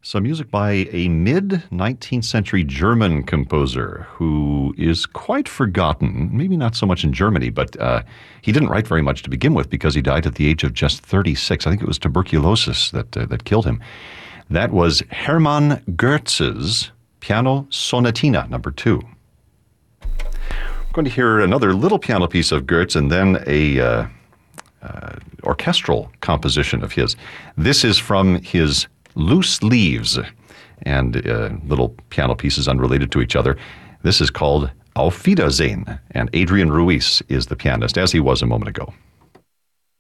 Some music by a mid-19th century German composer who is quite forgotten, maybe not so much in Germany, but he didn't write very much to begin with because he died at the age of just 36. I think it was tuberculosis that killed him. That was Hermann Goetz's Piano Sonatina No. 2. We're going to hear another little piano piece of Goetz and then a orchestral composition of his. This is from his Loose Leaves, and little piano pieces unrelated to each other. This is called Auf Wiedersehen, and Adrian Ruiz is the pianist, as he was a moment ago.